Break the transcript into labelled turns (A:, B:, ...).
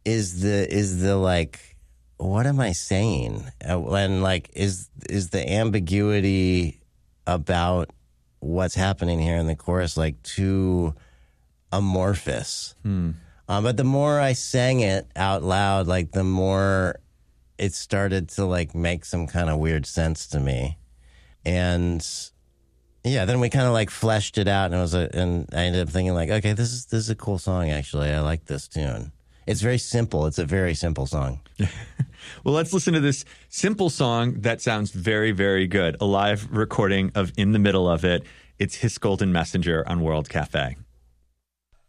A: is the like, what am I saying? And like, is the ambiguity about what's happening here in the chorus like too amorphous? But the more I sang it out loud, like the more it started to like make some kind of weird sense to me. And yeah, then we kind of like fleshed it out, and I ended up thinking like, okay, this is a cool song actually. I like this tune. It's very simple. It's a very simple song.
B: Well, let's listen to this simple song that sounds very, very good. A live recording of In the Middle of It. It's His Golden Messenger on World Cafe.